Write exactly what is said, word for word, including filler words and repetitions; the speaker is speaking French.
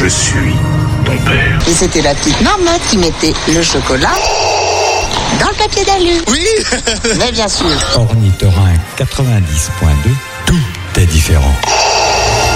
Je suis ton père. Et c'était la petite marmotte qui mettait le chocolat dans le papier d'alu. Oui. Mais bien sûr. Ornithorynque quatre-vingt-dix point deux, tout est différent.